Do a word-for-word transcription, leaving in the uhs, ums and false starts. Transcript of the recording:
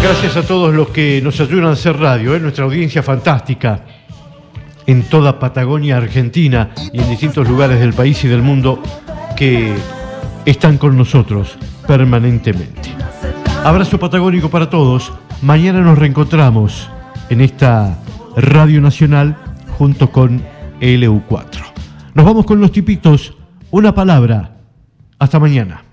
Gracias a todos los que nos ayudan a hacer radio, ¿eh? Nuestra audiencia fantástica en toda Patagonia, Argentina y en distintos lugares del país y del mundo que están con nosotros permanentemente. Abrazo patagónico para todos. Mañana nos reencontramos en esta Radio Nacional junto con L U cuatro. Nos vamos con los tipitos. Una palabra. Hasta mañana.